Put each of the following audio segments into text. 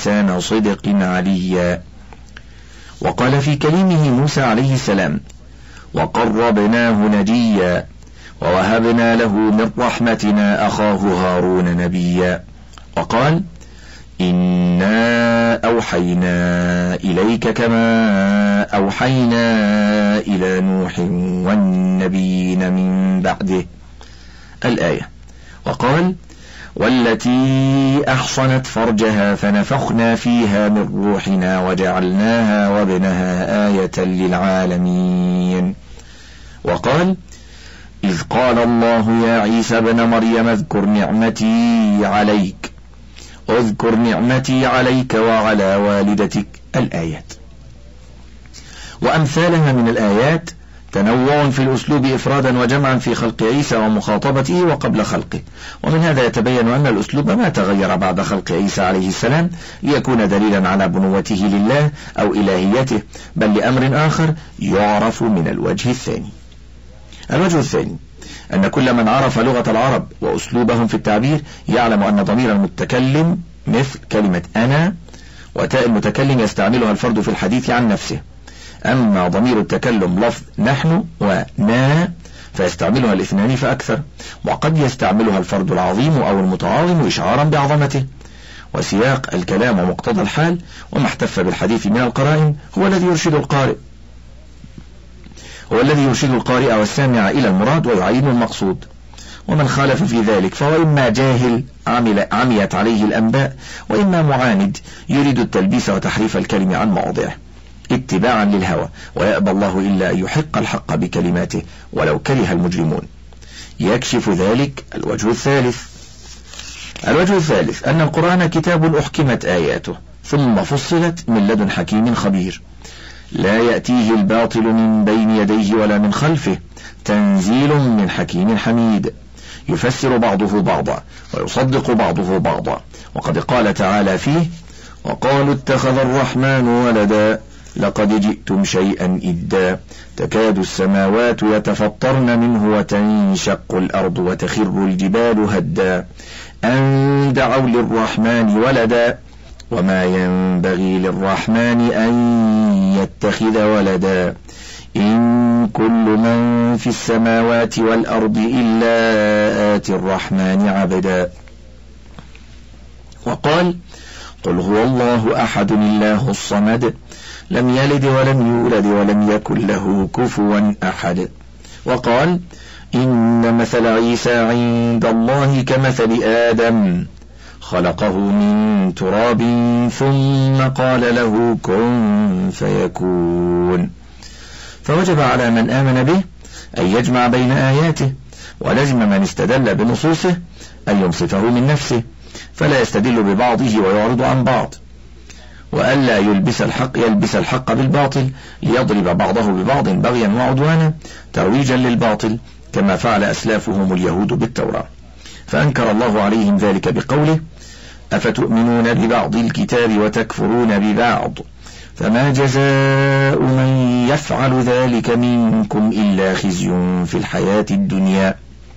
لسان صدق عليا. وقال في كلمه موسى عليه السلام: وقربناه نجيا ووهبنا له من رحمتنا أخاه هارون نبيا. وقال: إنا أوحينا إليك كما أوحينا إلى نوح والنبيين من بعده. الآية. وقال: والتي أحصنت فرجها فنفخنا فيها من روحنا وجعلناها وابنها آية للعالمين. وقال: إذ قال الله يا عيسى ابن مريم اذكر نعمتي عليك وعلى والدتك. الآيات. وأمثالها من الآيات تنوع في الأسلوب إفرادا وجمعا في خلق عيسى ومخاطبته وقبل خلقه، ومن هذا يتبين أن الأسلوب ما تغير بعد خلق عيسى عليه السلام ليكون دليلا على بنوته لله أو إلهيته، بل لأمر آخر يعرف من الوجه الثاني. الوجه الثاني أن كل من عرف لغة العرب وأسلوبهم في التعبير يعلم أن ضمير المتكلم مثل كلمة أنا وتاء المتكلم يستعملها الفرد في الحديث عن نفسه، أما ضمير التكلم لفظ نحن ونا فيستعملها الاثنان فأكثر، وقد يستعملها الفرد العظيم أو المتعاظم إشعارا بعظمته. وسياق الكلام ومقتضى الحال وما احتف بالحديث من القرائن هو الذي يرشد القارئ والسامع إلى المراد ويعين المقصود. ومن خالف في ذلك فهو إما جاهل عميت عليه الأنباء، وإما معاند يريد التلبيس وتحريف الكلم عن مواضعه اتباعا للهوى، ويأبى الله إلا أن يحق الحق بكلماته ولو كره المجرمون. يكشف ذلك الوجه الثالث أن القرآن كتاب أحكمت آياته ثم فصلت من لدن حكيم خبير، لا يأتيه الباطل من بين يديه ولا من خلفه، تنزيل من حكيم حميد، يفسر بعضه بعضا ويصدق بعضه بعضا. وقد قال تعالى فيه: وقالوا اتخذ الرحمن ولدا لقد جئتم شيئا إدا تكاد السماوات يتفطرن منه وتنشق الأرض وتخر الجبال هدا أن دعوا للرحمن ولدا وما ينبغي للرحمن أن يتخذ ولدا إن كل من في السماوات والأرض إلا آتي الرحمن عبدا. وقال: قل هو الله أحد الله الصمد لم يلد ولم يولد ولم يكن له كفوا أحد. وقال: إن مثل عيسى عند الله كمثل آدم خلقه من تراب ثم قال له كن فيكون. فوجب على من آمن به أن يجمع بين آياته، ولزم من استدل بنصوصه أن ينصفه من نفسه فلا يستدل ببعضه ويعرض عن بعض، وألا يلبس الحق بالباطل ليضرب بعضه ببعض بغيا وعدوانا ترويجا للباطل كما فعل أسلافهم اليهود بالتوراة، فأنكر الله عليهم ذلك بقوله: أفتؤمنون ببعض الكتاب وتكفرون ببعض فما جزاء من يفعل ذلك منكم إلا خزي في الحياة الدنيا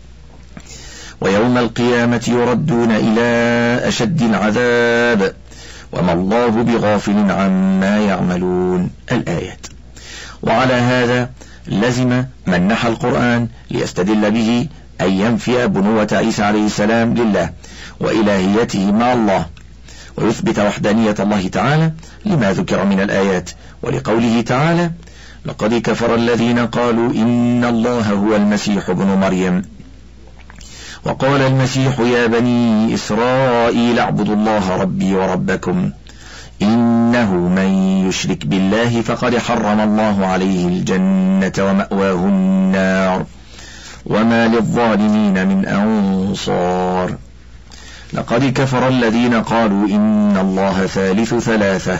ويوم القيامة يردون إلى أشد العذاب وما الله بغافل عما يعملون. الآيات. وعلى هذا لزم من نحى القرآن ليستدل به أن ينفي بنوة عيسى عليه السلام لله وإلهيته مع الله، ويثبت وحدانية الله تعالى لما ذكر من الآيات، ولقوله تعالى: لقد كفر الذين قالوا إن الله هو المسيح ابن مريم وقال المسيح يا بني إسرائيل اعبدوا الله ربي وربكم إنه من يشرك بالله فقد حرم الله عليه الجنة ومأواه النار وما للظالمين من أنصار. لقد كفر الذين قالوا إن الله ثالث ثلاثة.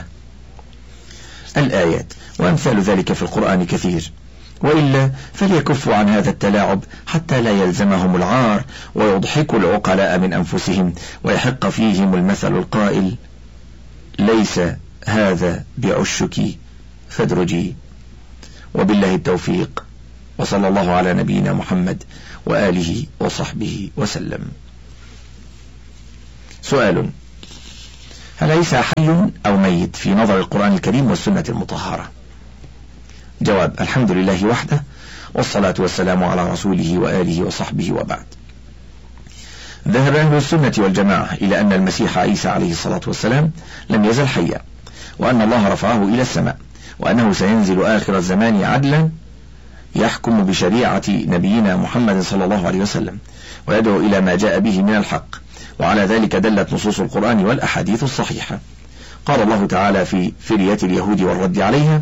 الآيات. وأمثال ذلك في القرآن كثير، وإلا فليكفوا عن هذا التلاعب حتى لا يلزمهم العار ويضحكوا العقلاء من أنفسهم ويحق فيهم المثل القائل: ليس هذا بعشك فادرجي. وبالله التوفيق، وصلى الله على نبينا محمد وآله وصحبه وسلم. سؤال: هل عيسى حي أو ميت في نظر القرآن الكريم والسنة المطهرة؟ جواب: الحمد لله وحده، والصلاة والسلام على رسوله وآله وصحبه، وبعد. ذهب أهل السنة والجماعة إلى أن المسيح عيسى عليه الصلاة والسلام لم يزل حيا، وأن الله رفعه إلى السماء، وأنه سينزل آخر الزمان عدلا يحكم بشريعة نبينا محمد صلى الله عليه وسلم، ويدعو إلى ما جاء به من الحق، وعلى ذلك دلت نصوص القرآن والأحاديث الصحيحة. قال الله تعالى في فرية اليهود والرد عليها: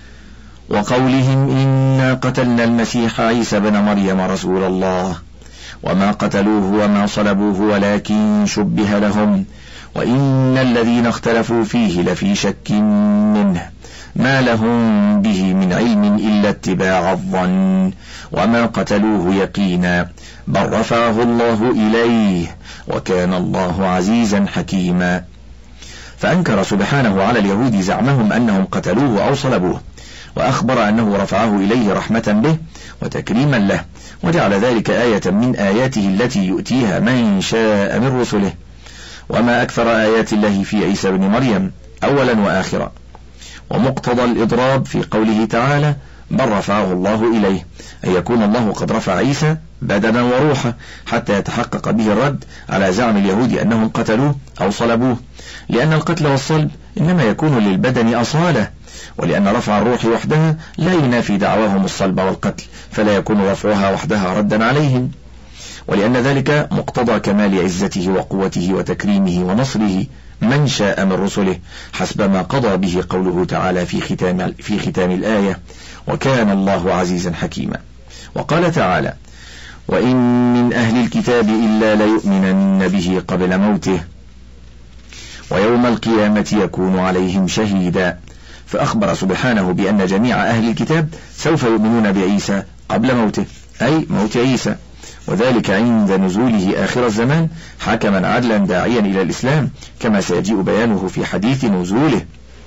وقولهم إنا قتلنا المسيح عيسى بن مريم رسول الله وما قتلوه وما صلبوه ولكن شبه لهم وإن الذين اختلفوا فيه لفي شك منه ما لهم به من علم إلا اتباع الظن وما قتلوه يقينا بل رفعه الله إليه وكان الله عزيزا حكيما. فأنكر سبحانه على اليهود زعمهم أنهم قتلوه أو صلبوه، وأخبر أنه رفعه إليه رحمة به وتكريما له، وجعل ذلك آية من آياته التي يؤتيها من شاء من رسله. وما أكثر آيات الله في عيسى بن مريم أولا وآخرا. ومقتضى الإضراب في قوله تعالى بل رفعه الله إليه أن يكون الله قد رفع عيسى بدنا وروحا، حتى يتحقق به الرد على زعم اليهود أنهم قتلوه أو صلبوه، لأن القتل والصلب إنما يكون للبدن أصالة، ولأن رفع الروح وحدها لا ينافي دعواهم الصلب والقتل، فلا يكون رفعها وحدها ردا عليهم، ولأن ذلك مقتضى كمال عزته وقوته وتكريمه ونصره من شاء من رسله، حسب ما قضى به قوله تعالى في ختام الآية: وكان الله عزيزا حكيما. وقال تعالى: وإن من أهل الكتاب إلا ليؤمنن به قبل موته ويوم القيامة يكون عليهم شهيدا. فأخبر سبحانه بأن جميع أهل الكتاب سوف يؤمنون بعيسى قبل موته، أي موت عيسى، وذلك عند نزوله آخر الزمان حكما عدلا داعيا إلى الإسلام، كما سيجيء بيانه في حديث نزوله.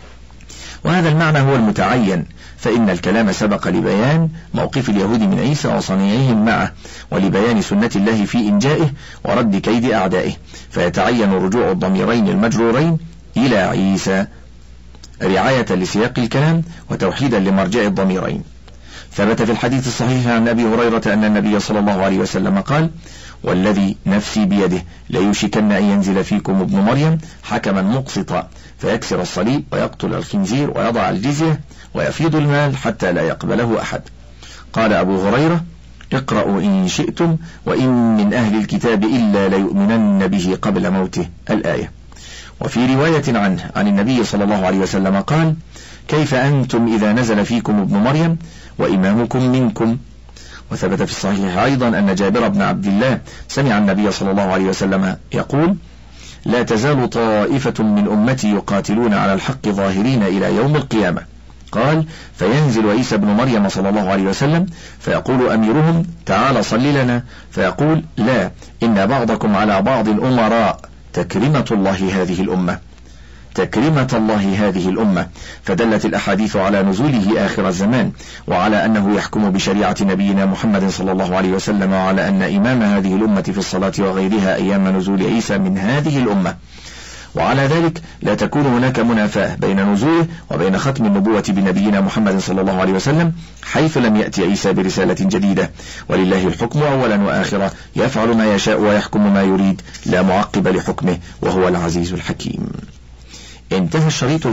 وهذا المعنى هو المتعين، فإن الكلام سبق لبيان موقف اليهود من عيسى وصنيعهم معه، ولبيان سنة الله في إنجائه ورد كيد أعدائه، فيتعين رجوع الضميرين المجرورين إلى عيسى رعاية لسياق الكلام وتوحيدا لمرجع الضميرين. ثبت في الحديث الصحيح عن أبي هريرة أن النبي صلى الله عليه وسلم قال: والذي نفسي بيده ليوشكن أن ينزل فيكم ابن مريم حكما مقسطا فيكسر الصليب ويقتل الخنزير ويضع الجزية ويفيض المال حتى لا يقبله أحد. قال أبو هريرة: اقرأوا إن شئتم وإن من أهل الكتاب إلا ليؤمنن به قبل موته، الآية. وفي رواية عنه عن النبي صلى الله عليه وسلم قال: كيف أنتم إذا نزل فيكم ابن مريم وإمامكم منكم؟ وثبت في الصحيح أيضا أن جابر بن عبد الله سمع النبي صلى الله عليه وسلم يقول: لا تزال طائفة من أمتي يقاتلون على الحق ظاهرين إلى يوم القيامة. قال: فينزل عيسى بن مريم صلى الله عليه وسلم فيقول أميرهم: تعال صل لنا، فيقول: لا، إن بعضكم على بعض أمراء، تكرمة الله هذه الأمة، تكرمة الله هذه الأمة. فدلت الأحاديث على نزوله آخر الزمان، وعلى أنه يحكم بشريعة نبينا محمد صلى الله عليه وسلم، وعلى أن إمام هذه الأمة في الصلاة وغيرها أيام نزول عيسى من هذه الأمة. وعلى ذلك لا تكون هناك منافاة بين نزوله وبين ختم النبوة بنبينا محمد صلى الله عليه وسلم، حيث لم يأتي عيسى برسالة جديدة، ولله الحكم أولا وآخرا، يفعل ما يشاء ويحكم ما يريد، لا معقب لحكمه، وهو العزيز الحكيم. انتهى الشريط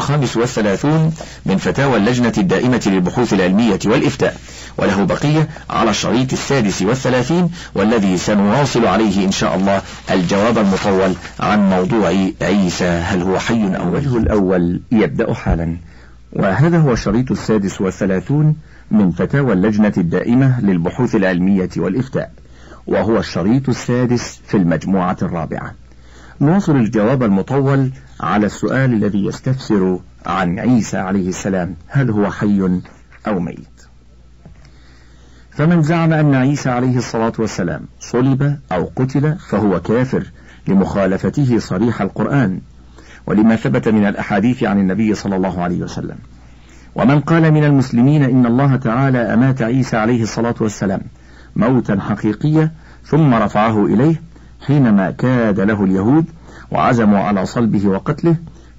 35 من فتاوى اللجنة الدائمة للبحوث العلمية والإفتاء، وله بقية على الشريط 36، والذي سنواصل عليه إن شاء الله الجواب المطول عن موضوع عيسى هل هو حي أو الوجه الأول يبدأ حالا. وهذا هو الشريط 36 من فتاوى اللجنة الدائمة للبحوث العلمية والإفتاء، وهو الشريط 6 في المجموعة الرابعة. نواصل الجواب المطول على السؤال الذي يستفسر عن عيسى عليه السلام هل هو حي أو ميت. فمن زعم أن عيسى عليه الصلاة والسلام صلب أو قتل فهو كافر لمخالفته صريح القرآن ولما ثبت من الأحاديث عن النبي صلى الله عليه وسلم. ومن قال من المسلمين إن الله تعالى أمات عيسى عليه الصلاة والسلام موتا حقيقيا ثم رفعه إليه حينما كاد له اليهود وعزموا على صلبه وقتله،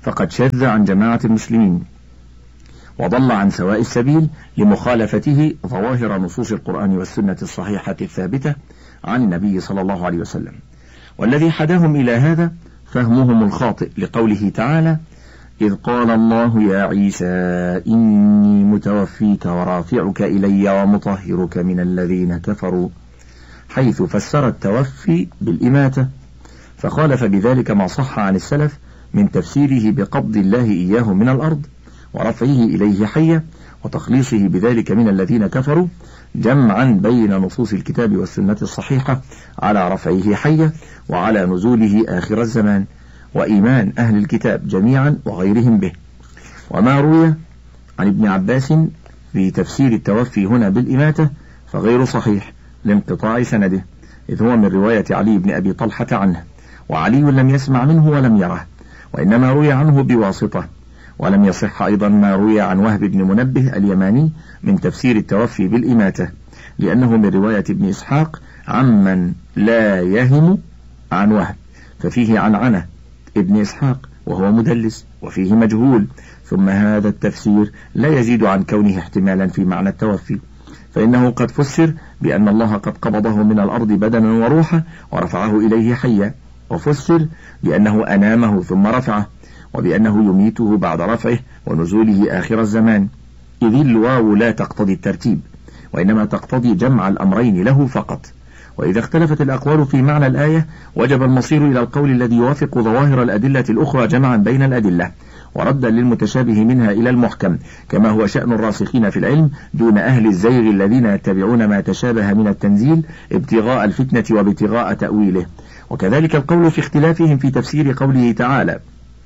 فقد شذ عن جماعة المسلمين وضل عن سواء السبيل لمخالفته ظواهر نصوص القرآن والسنة الصحيحة الثابتة عن النبي صلى الله عليه وسلم. والذي حداهم إلى هذا فهمهم الخاطئ لقوله تعالى: إذ قال الله يا عيسى إني متوفيك ورافعك إلي ومطهرك من الذين كفروا، حيث فسر التوفي بالإماتة، فخالف بذلك ما صح عن السلف من تفسيره بقبض الله إياه من الأرض ورفعه إليه حيا وتخليصه بذلك من الذين كفروا، جمعا بين نصوص الكتاب والسنة الصحيحة على رفعه حيا وعلى نزوله آخر الزمان وإيمان أهل الكتاب جميعا وغيرهم به. وما روي عن ابن عباس في تفسير التوفي هنا بالإماتة فغير صحيح لانقطاع سنده، إذ هو من رواية علي بن أبي طلحة عنه، وعلي لم يسمع منه ولم يره، وإنما روي عنه بواسطة. ولم يصح أيضا ما روي عن وهب بن منبه اليماني من تفسير التوفي بالإماتة، لأنه من رواية ابن إسحاق عمن لا يهم عن وهب، ففيه عنعنة ابن إسحاق وهو مدلس وفيه مجهول. ثم هذا التفسير لا يزيد عن كونه احتمالا في معنى التوفي، فإنه قد فسر بأن الله قد قبضه من الأرض بدنا وروحا ورفعه إليه حيا، وفسر بأنه أنامه ثم رفعه، وبأنه يميته بعد رفعه ونزوله آخر الزمان، إذ الواو لا تقتضي الترتيب وإنما تقتضي جمع الأمرين له فقط. وإذا اختلفت الأقوال في معنى الآية وجب المصير إلى القول الذي يوافق ظواهر الأدلة الأخرى جمعا بين الأدلة وردا للمتشابه منها إلى المحكم، كما هو شأن الراسخين في العلم دون أهل الزيغ الذين يتبعون ما تشابه من التنزيل ابتغاء الفتنة وابتغاء تأويله. وكذلك القول في اختلافهم في تفسير قوله تعالى: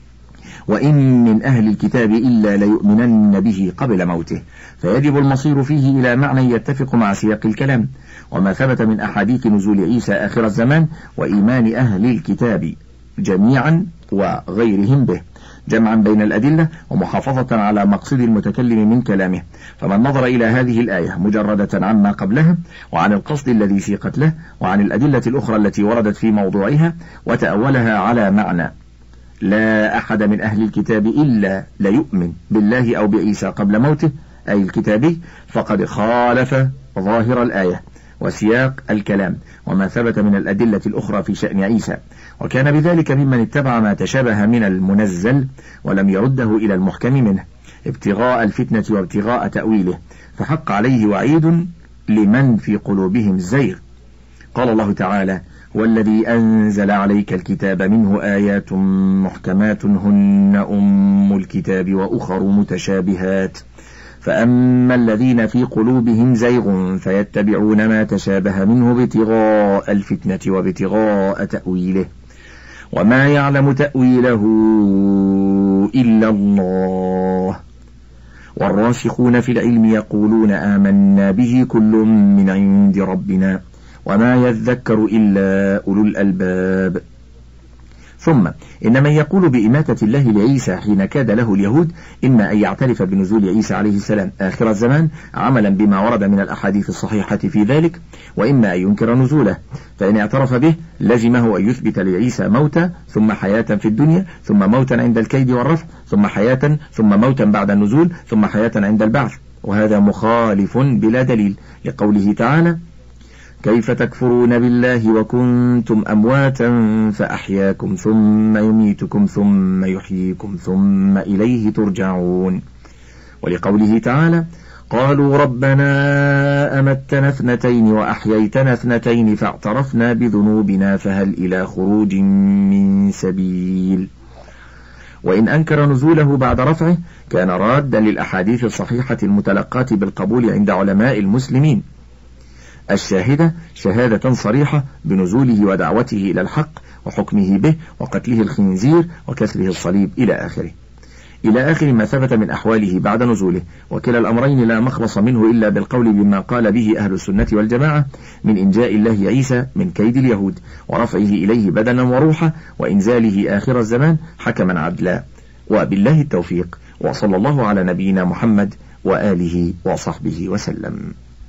وإن من أهل الكتاب إلا ليؤمنن به قبل موته، فيجب المصير فيه إلى معنى يتفق مع سياق الكلام وما ثبت من أحاديث نزول عيسى آخر الزمان وإيمان أهل الكتاب جميعا وغيرهم به، جمعا بين الأدلة ومحافظة على مقصد المتكلم من كلامه. فمن نظر إلى هذه الآية مجردة عما قبلها وعن القصد الذي سيقت له وعن الأدلة الأخرى التي وردت في موضوعها وتأولها على معنى لا أحد من أهل الكتاب إلا ليؤمن بالله أو بعيسى قبل موته أي الكتابي، فقد خالف ظاهر الآية وسياق الكلام وما ثبت من الأدلة الأخرى في شأن عيسى، وكان بذلك ممن اتبع ما تشابه من المنزل ولم يرده إلى المحكم منه ابتغاء الفتنة وابتغاء تأويله، فحق عليه وعيد لمن في قلوبهم زيغ. قال الله تعالى: والذي أنزل عليك الكتاب منه آيات محكمات هن أم الكتاب وأخر متشابهات، فأما الذين في قلوبهم زيغ فيتبعون ما تشابه منه ابتغاء الفتنة وابتغاء تأويله، وما يعلم تأويله إلا الله، والراسخون في العلم يقولون آمنا به كل من عند ربنا وما يذكر إلا أولو الألباب. ثم إن من يقول بإماتة الله لعيسى حين كاد له اليهود إما أن يعترف بنزول عيسى عليه السلام آخر الزمان عملا بما ورد من الأحاديث الصحيحة في ذلك، وإما أن ينكر نزوله، فإن اعترف به لزمه أن يثبت لعيسى موتا ثم حياة في الدنيا ثم موتا عند الكيد والرفع ثم حياة ثم موتا بعد النزول ثم حياة عند البعث، وهذا مخالف بلا دليل لقوله تعالى: كيف تكفرون بالله وكنتم أمواتا فأحياكم ثم يميتكم ثم يحييكم ثم إليه ترجعون، ولقوله تعالى: قالوا ربنا أمتنا اثنتين وأحييتنا اثنتين فاعترفنا بذنوبنا فهل إلى خروج من سبيل. وإن أنكر نزوله بعد رفعه كان رادا للأحاديث الصحيحة المتلقاة بالقبول عند علماء المسلمين الشاهدة شهادة صريحة بنزوله ودعوته إلى الحق وحكمه به وقتله الخنزير وكسره الصليب إلى آخر ما ثبت من أحواله بعد نزوله، وكلا الأمرين لا مخلص منه إلا بالقول بما قال به أهل السنة والجماعة من إنجاء الله عيسى من كيد اليهود ورفعه إليه بدنا وروحا وإنزاله آخر الزمان حكما عدلا. وبالله التوفيق، وصلى الله على نبينا محمد وآله وصحبه وسلم.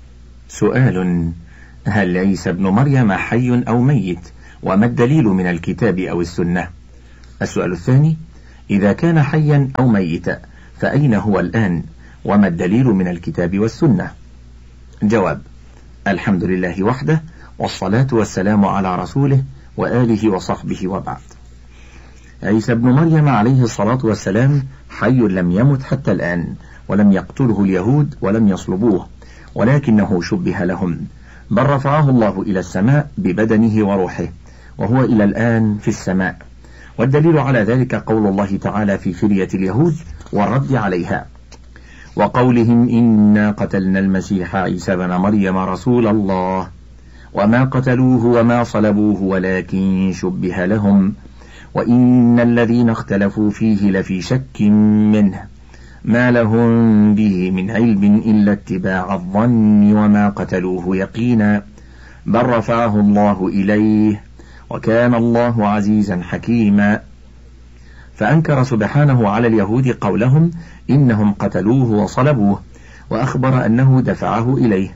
سؤال: هل عيسى ابن مريم حي أو ميت؟ وما الدليل من الكتاب أو السنة؟ السؤال الثاني: إذا كان حيا أو ميتا فأين هو الآن؟ وما الدليل من الكتاب والسنة؟ جواب: الحمد لله وحده، والصلاة والسلام على رسوله وآله وصحبه، وبعد. عيسى ابن مريم عليه الصلاة والسلام حي لم يمت حتى الآن، ولم يقتله اليهود ولم يصلبوه، ولكنه شبه لهم، بل رفعه الله إلى السماء ببدنه وروحه، وهو إلى الآن في السماء. والدليل على ذلك قول الله تعالى في فرية اليهود والرد عليها، وقولهم إنا قتلنا المسيح عيسى بن مريم رسول الله وما قتلوه وما صلبوه ولكن شبه لهم وإن الذين اختلفوا فيه لفي شك منه ما لهم به من علم إلا اتباع الظن وما قتلوه يقينا بل رفعه الله إليه وكان الله عزيزا حكيما. فأنكر سبحانه على اليهود قولهم إنهم قتلوه وصلبوه، وأخبر أنه دفعه إليه،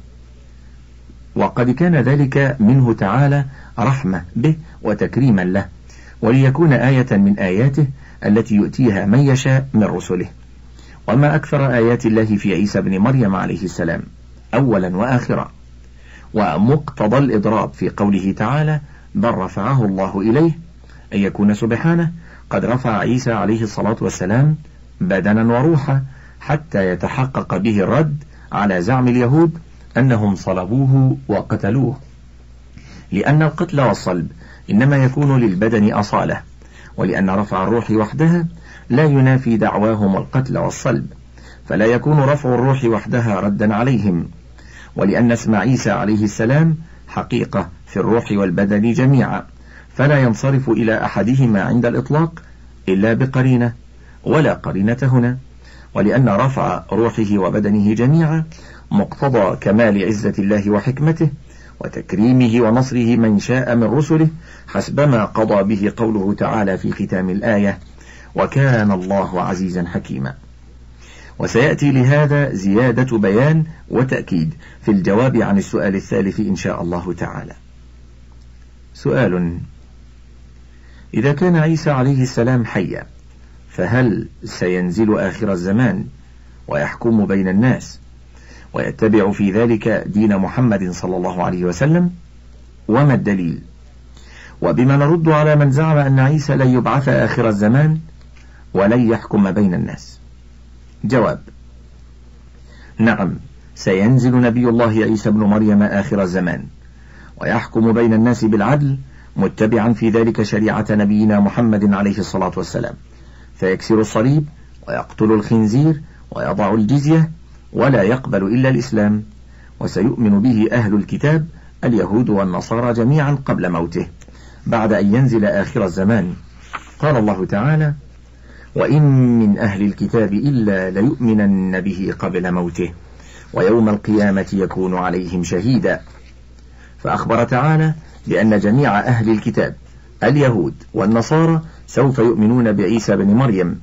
وقد كان ذلك منه تعالى رحمة به وتكريما له، وليكون آية من آياته التي يؤتيها من يشاء من رسله. وما أكثر آيات الله في عيسى بن مريم عليه السلام أولا وآخرا. ومقتضى الإضراب في قوله تعالى بل رفعه الله إليه أن يكون سبحانه قد رفع عيسى عليه الصلاة والسلام بدنا وروحا، حتى يتحقق به الرد على زعم اليهود أنهم صلبوه وقتلوه، لأن القتل والصلب إنما يكون للبدن أصالة، ولأن رفع الروح وحدها لا ينافي دعواهم القتل والصلب، فلا يكون رفع الروح وحدها ردا عليهم، ولأن اسم عيسى عليه السلام حقيقة في الروح والبدن جميعا، فلا ينصرف إلى أحدهما عند الإطلاق إلا بقرينة، ولا قرينة هنا. ولأن رفع روحه وبدنه جميعا مقتضى كمال عزة الله وحكمته وتكريمه ونصره من شاء من رسله، حسبما قضى به قوله تعالى في ختام الآية وكان الله عزيزا حكيما. وسيأتي لهذا زيادة بيان وتأكيد في الجواب عن السؤال الثالث إن شاء الله تعالى. سؤال: إذا كان عيسى عليه السلام حيا، فهل سينزل آخر الزمان ويحكم بين الناس ويتبع في ذلك دين محمد صلى الله عليه وسلم؟ وما الدليل؟ وبما نرد على من زعم أن عيسى لن يبعث آخر الزمان ولن يحكم بين الناس؟ جواب: نعم، سينزل نبي الله عيسى بن مريم آخر الزمان ويحكم بين الناس بالعدل، متبعا في ذلك شريعة نبينا محمد عليه الصلاة والسلام، فيكسر الصليب ويقتل الخنزير ويضع الجزية ولا يقبل إلا الإسلام، وسيؤمن به أهل الكتاب اليهود والنصارى جميعا قبل موته بعد أن ينزل آخر الزمان. قال الله تعالى: وإن من أهل الكتاب إلا ليؤمنن به قبل موته ويوم القيامة يكون عليهم شهيدا. فأخبر تعالى بأن جميع أهل الكتاب اليهود والنصارى سوف يؤمنون بعيسى بن مريم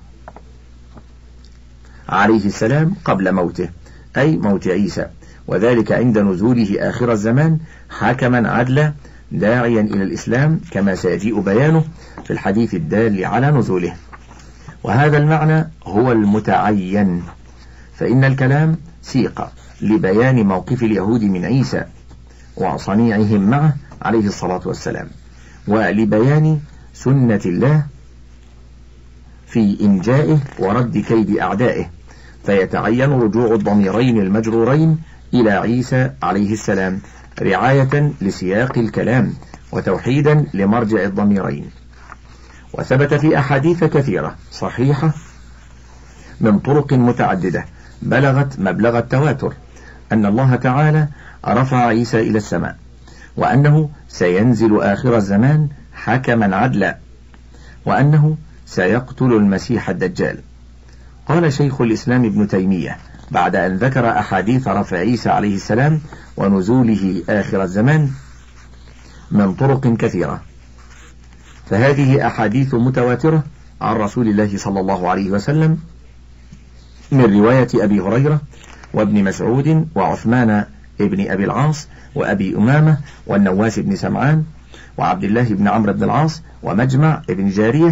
عليه السلام قبل موته، أي موت عيسى، وذلك عند نزوله آخر الزمان حاكما عدلا داعيا إلى الإسلام، كما سيجيء بيانه في الحديث الدال على نزوله. وهذا المعنى هو المتعين، فإن الكلام سيق لبيان موقف اليهود من عيسى وصنيعهم معه عليه الصلاة والسلام، ولبيان سنة الله في إنجائه ورد كيد أعدائه، فيتعين رجوع الضميرين المجرورين إلى عيسى عليه السلام رعاية لسياق الكلام وتوحيدا لمرجع الضميرين. وثبت في أحاديث كثيرة صحيحة من طرق متعددة بلغت مبلغ التواتر أن الله تعالى رفع عيسى إلى السماء، وأنه سينزل آخر الزمان حكما عدلا، وأنه سيقتل المسيح الدجال. قال شيخ الإسلام ابن تيمية بعد أن ذكر أحاديث رفع عيسى عليه السلام ونزوله آخر الزمان من طرق كثيرة، فهذه أحاديث متواترة عن رسول الله صلى الله عليه وسلم من رواية أبي هريرة وابن مسعود وعثمان ابن أبي العاص وأبي أمامة والنواس بن سمعان وعبد الله بن عمرو بن العاص ومجمع ابن جارية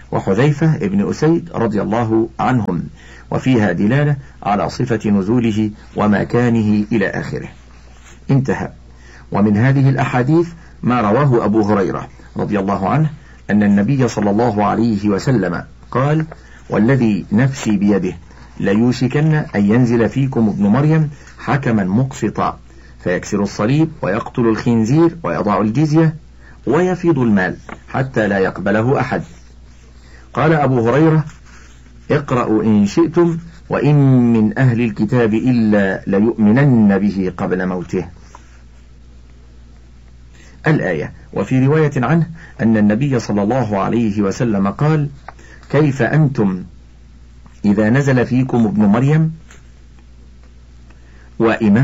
وحذيفة ابن أسيد رضي الله عنهم، وفيها دلالة على صفة نزوله ومكانه إلى آخره. انتهى. ومن هذه الأحاديث ما رواه أبو هريرة رضي الله عنه أن النبي صلى الله عليه وسلم قال: والذي نفسي بيده ليوشكن أن ينزل فيكم ابن مريم حكما مقسطا فيكسر الصليب ويقتل الخنزير ويضع الجزية ويفيض المال حتى لا يقبله أحد. قال أبو هريرة: اقرأوا إن شئتم وإن من أهل الكتاب إلا ليؤمنن به قبل موته. الآية. وفي رواية عنه أن النبي صلى الله عليه وسلم قال: كيف أنتم إذا نزل فيكم ابن مريم وإمام